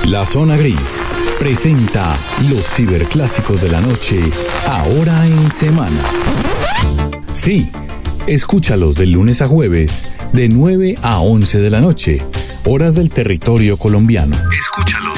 La Zona Gris presenta los ciberclásicos de la noche, ahora en semana. Sí, escúchalos de lunes a jueves, de 9 a 11 de la noche, horas del territorio colombiano. Escúchalos